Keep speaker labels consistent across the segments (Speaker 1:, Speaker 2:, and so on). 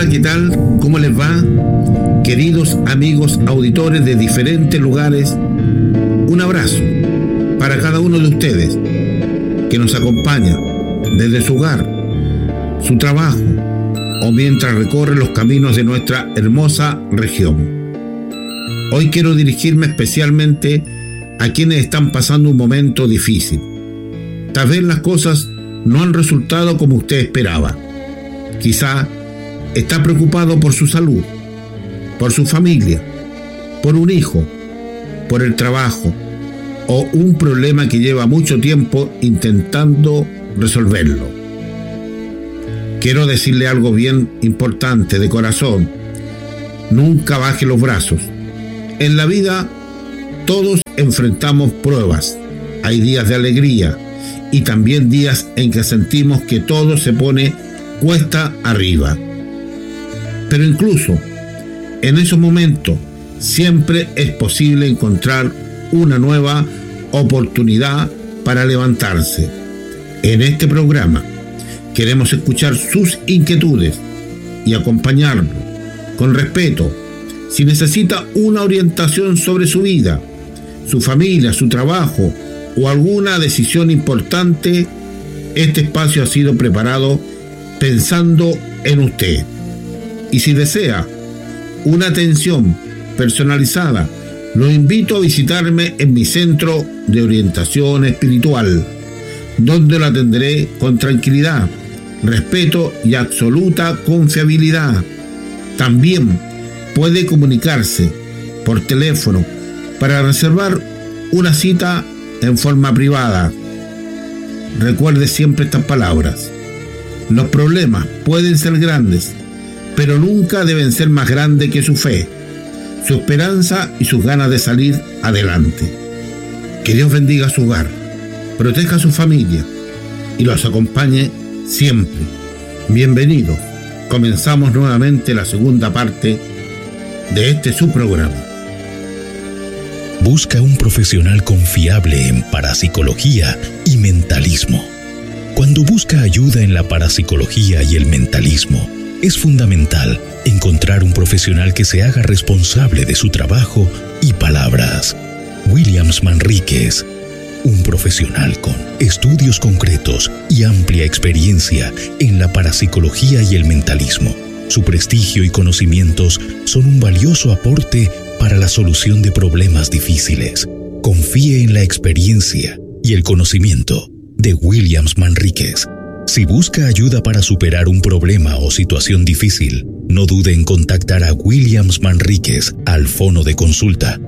Speaker 1: Hola, ¿qué tal? ¿Cómo les va? Queridos amigos auditores de diferentes lugares, un abrazo para cada uno de ustedes que nos acompaña desde su hogar, su trabajo o mientras recorre los caminos de nuestra hermosa región. Hoy quiero dirigirme especialmente a quienes están pasando un momento difícil. Tal vez las cosas no han resultado como usted esperaba. Quizá está preocupado por su salud, por su familia, por un hijo, por el trabajo o un problema que lleva mucho tiempo intentando resolverlo. Quiero decirle algo bien importante de corazón. Nunca baje los brazos. En la vida todos enfrentamos pruebas. Hay días de alegría y también días en que sentimos que todo se pone cuesta arriba. Pero incluso en esos momentos siempre es posible encontrar una nueva oportunidad para levantarse. En este programa queremos escuchar sus inquietudes y acompañarlo con respeto. Si necesita una orientación sobre su vida, su familia, su trabajo o alguna decisión importante, este espacio ha sido preparado pensando en usted. Y si desea una atención personalizada, lo invito a visitarme en mi centro de orientación espiritual, donde lo atenderé con tranquilidad, respeto y absoluta confiabilidad. También puede comunicarse por teléfono para reservar una cita en forma privada. Recuerde siempre estas palabras. Los problemas pueden ser grandes, pero nunca deben ser más grandes que su fe, su esperanza y sus ganas de salir adelante. Que Dios bendiga su hogar, proteja a su familia y los acompañe siempre. Bienvenidos. Comenzamos nuevamente la segunda parte de este su programa.
Speaker 2: Busca un profesional confiable en parapsicología y mentalismo. Cuando busca ayuda en la parapsicología y el mentalismo, es fundamental encontrar un profesional que se haga responsable de su trabajo y palabras. Williams Manríquez, un profesional con estudios concretos y amplia experiencia en la parapsicología y el mentalismo. Su prestigio y conocimientos son un valioso aporte para la solución de problemas difíciles. Confíe en la experiencia y el conocimiento de Williams Manríquez. Si busca ayuda para superar un problema o situación difícil, no dude en contactar a Williams Manríquez al fono de consulta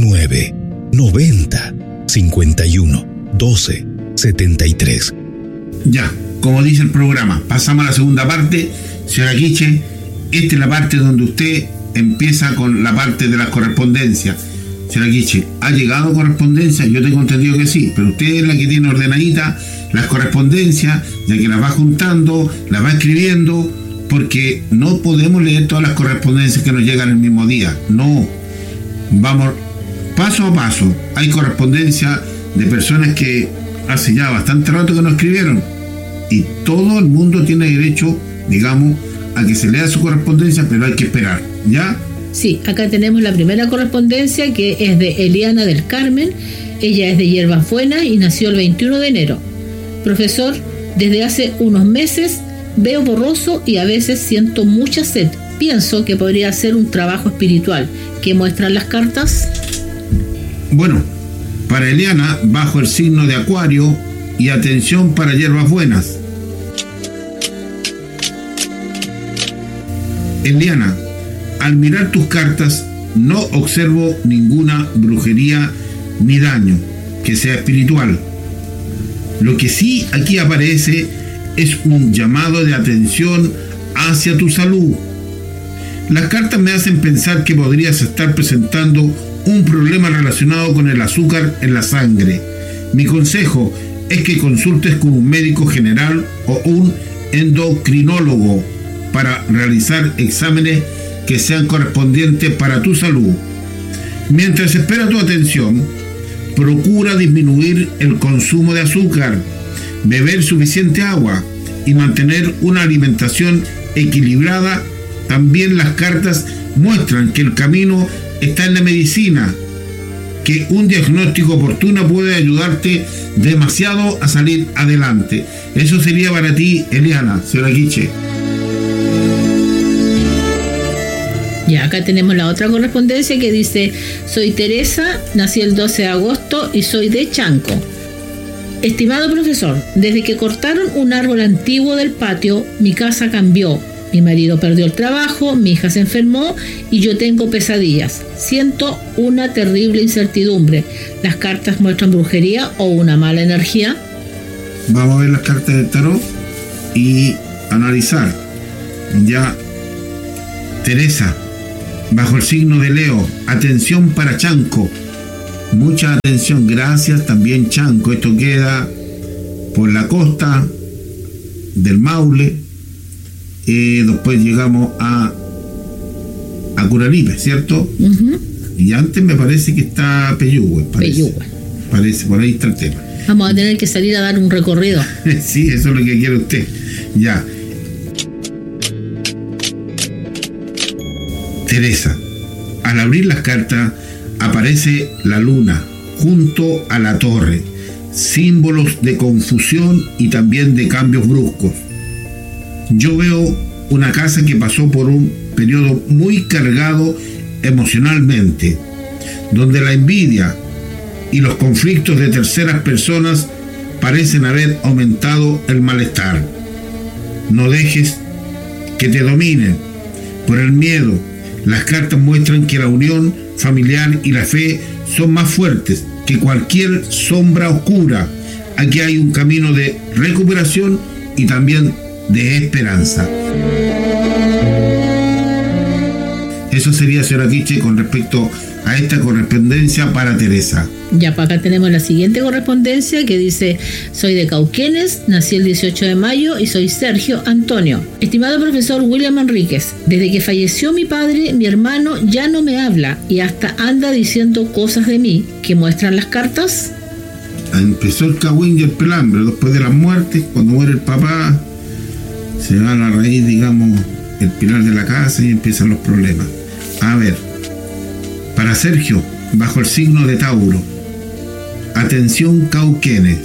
Speaker 2: 990 51 12 73.
Speaker 1: Ya, como dice el programa, pasamos a la segunda parte. Señora Quiche, esta es la parte donde usted empieza con la parte de las correspondencias. Señora Quiche, ¿ha llegado correspondencia? Yo tengo entendido que sí, pero usted es la que tiene ordenadita las correspondencias, ya que las va juntando, las va escribiendo, porque no podemos leer todas las correspondencias que nos llegan el mismo día. No, vamos paso a paso. Hay correspondencia de personas que hace ya bastante rato que nos escribieron, y todo el mundo tiene derecho, digamos, a que se lea su correspondencia, pero hay que esperar, ¿ya?
Speaker 3: Sí, acá tenemos la primera correspondencia, que es de Eliana del Carmen. Ella es de Hierbas Buenas y nació el 21 de enero. Profesor, desde hace unos meses veo borroso y a veces siento mucha sed. Pienso que podría ser un trabajo espiritual. ¿Qué muestran las cartas?
Speaker 1: Bueno, para Eliana, bajo el signo de Acuario, y atención para Hierbas Buenas. Eliana, al mirar tus cartas no observo ninguna brujería ni daño que sea espiritual. Lo que sí aquí aparece es un llamado de atención hacia tu salud. Las cartas me hacen pensar que podrías estar presentando un problema relacionado con el azúcar en la sangre. Mi consejo es que consultes con un médico general o un endocrinólogo para realizar exámenes que sean correspondientes para tu salud. Mientras espera tu atención, procura disminuir el consumo de azúcar, beber suficiente agua y mantener una alimentación equilibrada También las cartas muestran que el camino está en la medicina, que un diagnóstico oportuno puede ayudarte demasiado a salir adelante. Eso sería para ti, Eliana, señora Quiche.
Speaker 3: Ya, acá tenemos la otra correspondencia que dice: soy Teresa, nací el 12 de agosto y soy de Chanco. Estimado profesor, desde que cortaron un árbol antiguo del patio, mi casa cambió. Mi marido perdió el trabajo, mi hija se enfermó y yo tengo pesadillas. Siento una terrible incertidumbre. ¿Las cartas muestran brujería o una mala energía?
Speaker 1: Vamos a ver las cartas del tarot y analizar. Ya, Teresa, bajo el signo de Leo, atención para Chanco. Mucha atención, gracias. También Chanco, esto queda por la costa del Maule. Después llegamos a Curaripe, ¿cierto? Uh-huh. Y antes me parece que está Peyúgue. Parece, por ahí está el tema.
Speaker 3: Vamos a tener que salir a dar un recorrido.
Speaker 1: Sí, eso es lo que quiere usted. Ya. Teresa, al abrir las cartas aparece la luna junto a la torre, símbolos de confusión y también de cambios bruscos. Yo veo una casa que pasó por un periodo muy cargado emocionalmente, donde la envidia y los conflictos de terceras personas parecen haber aumentado el malestar. No dejes que te dominen por el miedo. Las cartas muestran que la unión familiar y la fe son más fuertes que cualquier sombra oscura. Aquí hay un camino de recuperación y también de esperanza. Eso sería, señora Quiche, con respecto a esta correspondencia para Teresa.
Speaker 3: Ya, para acá tenemos la siguiente correspondencia que dice: soy de Cauquenes, nací el 18 de mayo y soy Sergio Antonio. Estimado profesor William Enríquez, desde que falleció mi padre, mi hermano ya no me habla y hasta anda diciendo cosas de mí. ¿Qué muestran las cartas?
Speaker 1: Empezó el cagüín y el pelambre. Después de las muertes, cuando muere el papá, se va a la raíz, digamos, el pilar de la casa y empiezan los problemas. A ver, para Sergio, bajo el signo de Tauro, atención Cauquenes.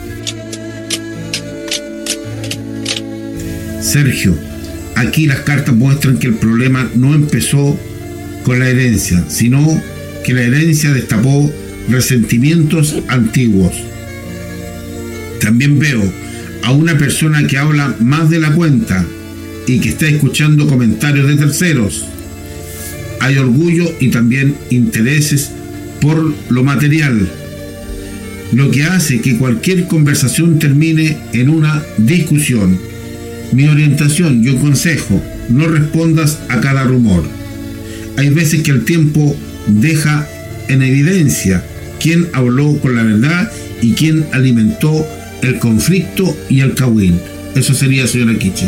Speaker 1: Sergio, aquí las cartas muestran que el problema no empezó con la herencia, sino que la herencia destapó resentimientos antiguos. También veo a una persona que habla más de la cuenta y que está escuchando comentarios de terceros. Hay orgullo y también intereses por lo material, lo que hace que cualquier conversación termine en una discusión. Mi orientación y un consejo: no respondas a cada rumor. Hay veces que el tiempo deja en evidencia quién habló con la verdad y quién alimentó el conflicto y el cagüín. Eso sería, señora Quiche.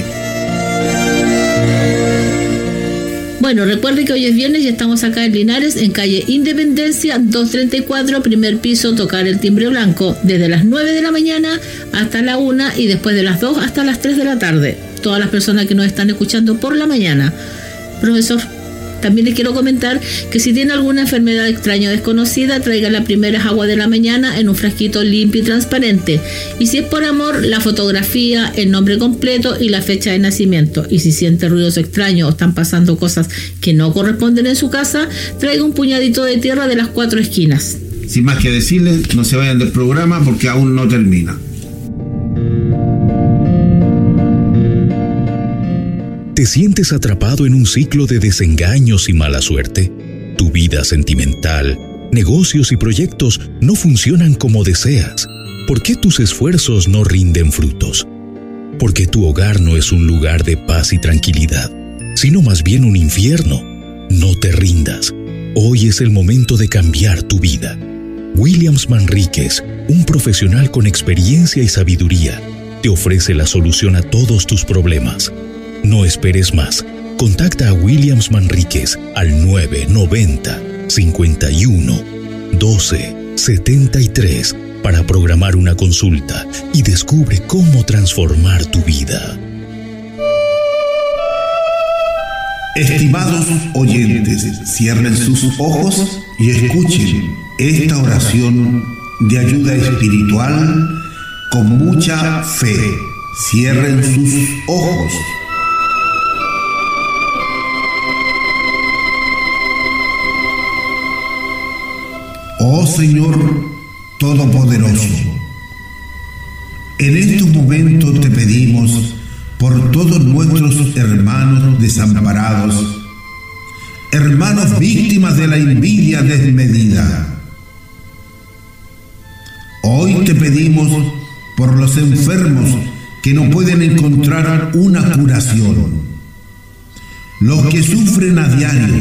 Speaker 3: Bueno, recuerde que hoy es viernes y estamos acá en Linares, en calle Independencia 234, primer piso, tocar el timbre blanco, desde las 9 de la mañana hasta la 1 y después de las 2 hasta las 3 de la tarde. Todas las personas que nos están escuchando por la mañana. Profesor, también les quiero comentar que si tiene alguna enfermedad extraña o desconocida, traiga las primeras aguas de la mañana en un frasquito limpio y transparente. Y si es por amor, la fotografía, el nombre completo y la fecha de nacimiento. Y si siente ruidos extraños o están pasando cosas que no corresponden en su casa, traiga un puñadito de tierra de las 4 esquinas.
Speaker 1: Sin más que decirles, no se vayan del programa porque aún no termina.
Speaker 2: ¿Te sientes atrapado en un ciclo de desengaños y mala suerte? Tu vida sentimental, negocios y proyectos no funcionan como deseas. ¿Por qué tus esfuerzos no rinden frutos? Porque tu hogar no es un lugar de paz y tranquilidad, sino más bien un infierno. No te rindas. Hoy es el momento de cambiar tu vida. Williams Manríquez, un profesional con experiencia y sabiduría, te ofrece la solución a todos tus problemas. No esperes más. Contacta a Williams Manríquez al 990 51 12 73 para programar una consulta y descubre cómo transformar tu vida.
Speaker 1: Estimados oyentes, cierren sus ojos y escuchen esta oración de ayuda espiritual con mucha fe. Cierren sus ojos. Oh Señor Todopoderoso, en estos momentos te pedimos por todos nuestros hermanos desamparados, hermanos víctimas de la envidia desmedida. Hoy te pedimos por los enfermos que no pueden encontrar una curación, los que sufren a diario.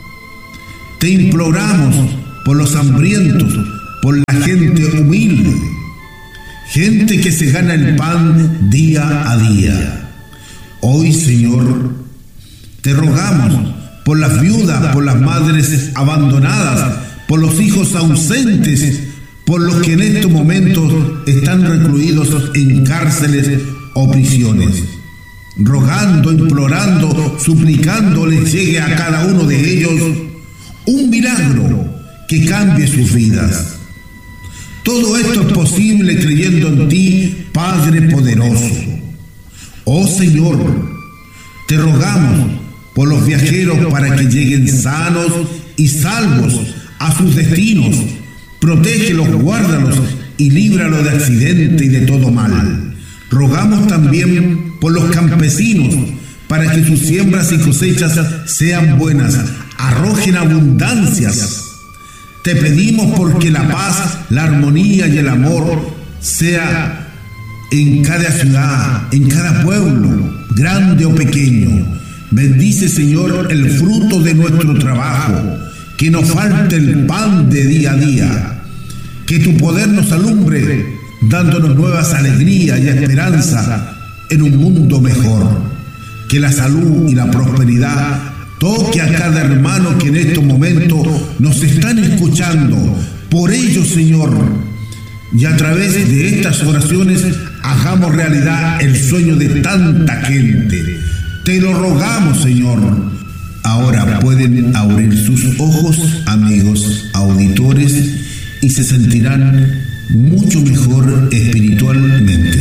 Speaker 1: Te imploramos por los hambrientos, por la gente humilde, gente que se gana el pan día a día. Hoy, Señor, te rogamos por las viudas, por las madres abandonadas, por los hijos ausentes, por los que en estos momentos están recluidos en cárceles o prisiones. Rogando, implorando, suplicando les llegue a cada uno de ellos un milagro que cambie sus vidas. Todo esto es posible creyendo en ti, Padre poderoso. Oh Señor, te rogamos por los viajeros para que lleguen sanos y salvos a sus destinos. Protégelos, guárdalos y líbralos de accidente y de todo mal. Rogamos también por los campesinos para que sus siembras y cosechas sean buenas, arrojen abundancias. Te pedimos porque la paz, la armonía y el amor sea en cada ciudad, en cada pueblo, grande o pequeño. Bendice, Señor, el fruto de nuestro trabajo, que nos falte el pan de día a día, que tu poder nos alumbre, dándonos nuevas alegrías y esperanza en un mundo mejor. Que la salud y la prosperidad toque a cada hermano que en estos momentos nos están escuchando. Por ello, Señor, y a través de estas oraciones hagamos realidad el sueño de tanta gente. Te lo rogamos, Señor. Ahora pueden abrir sus ojos, amigos auditores, y se sentirán mucho mejor espiritualmente.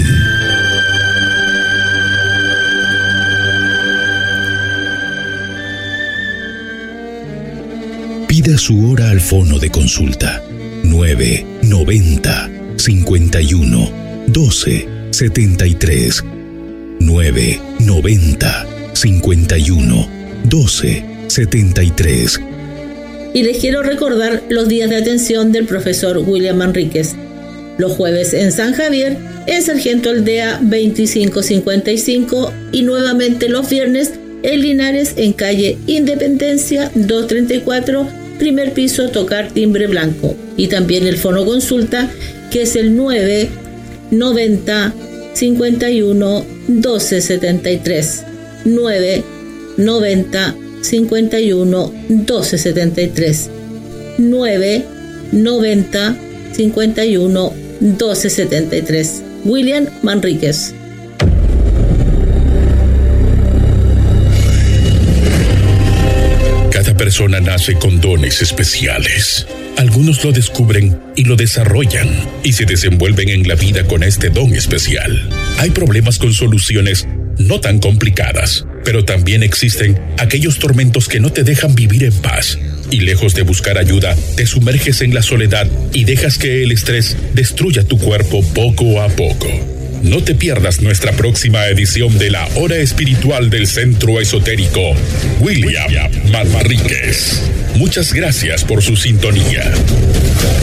Speaker 2: Pida su hora al fono de consulta 990 51 12 73 990 51 12 73.
Speaker 3: Y les quiero recordar los días de atención del profesor William Manríquez. Los jueves en San Javier, en Sargento Aldea 2555, y nuevamente los viernes en Linares, en calle Independencia 234, primer piso, tocar timbre blanco. Y también el fono consulta, que es el 990 51 12 73 990 51 12 73 990 51 12 73. William Manríquez.
Speaker 2: Cada persona nace con dones especiales. Algunos lo descubren y lo desarrollan y se desenvuelven en la vida con este don especial. Hay problemas con soluciones no tan complicadas, pero también existen aquellos tormentos que no te dejan vivir en paz. Y lejos de buscar ayuda, te sumerges en la soledad y dejas que el estrés destruya tu cuerpo poco a poco. No te pierdas nuestra próxima edición de la Hora Espiritual del Centro Esotérico William Manríquez. Muchas gracias por su sintonía.